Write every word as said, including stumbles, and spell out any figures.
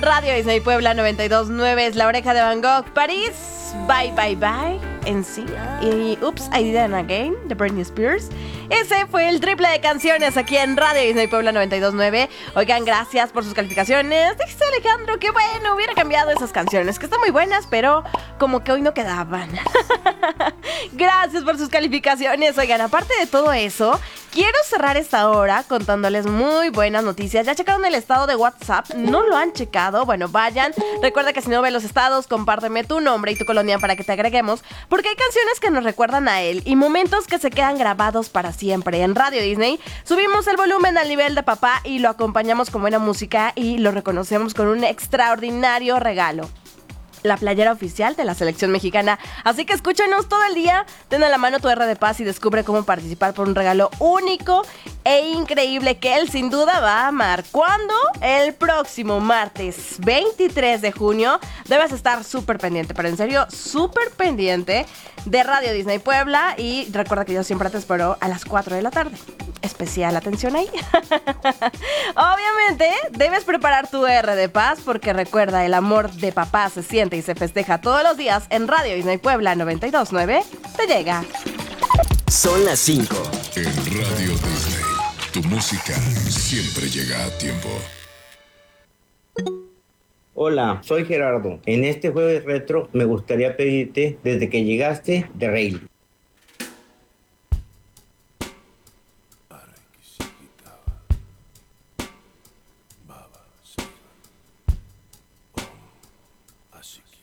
Radio Disney Puebla noventa y dos punto nueve es La Oreja de Van Gogh. París, Bye Bye Bye, en sí. Y Oops, I Did It Again, de Britney Spears. Ese fue el triple de canciones aquí en Radio Disney Puebla noventa y dos punto nueve. Oigan, gracias por sus calificaciones. Dice Alejandro que bueno, hubiera cambiado esas canciones, que están muy buenas, pero como que hoy no quedaban. Gracias por sus calificaciones. Oigan, aparte de todo eso, quiero cerrar esta hora contándoles muy buenas noticias. ¿Ya checaron el estado de WhatsApp? ¿No lo han checado? Bueno, vayan. Recuerda que si no ves los estados, compárteme tu nombre y tu colonia para que te agreguemos, porque hay canciones que nos recuerdan a él y momentos que se quedan grabados para siempre. En Radio Disney subimos el volumen al nivel de papá y lo acompañamos con buena música y lo reconocemos con un extraordinario regalo: la playera oficial de la selección mexicana. Así que escúchanos todo el día, ten a la mano tu R de Paz y descubre cómo participar por un regalo único e increíble que él sin duda va a amar. ¿Cuándo? El próximo martes veintitrés de junio. Debes estar súper pendiente, pero en serio, súper pendiente de Radio Disney Puebla. Y recuerda que yo siempre te espero a las cuatro de la tarde. Especial atención ahí. Obviamente, debes preparar tu R de Paz, porque recuerda, el amor de papá se siente y se festeja todos los días. En Radio Disney Puebla noventa y dos punto nueve te llega. Son las cinco. En Radio Disney, tu música siempre llega a tiempo. Hola, soy Gerardo. En este jueves retro me gustaría pedirte Desde que llegaste de Rey. Así que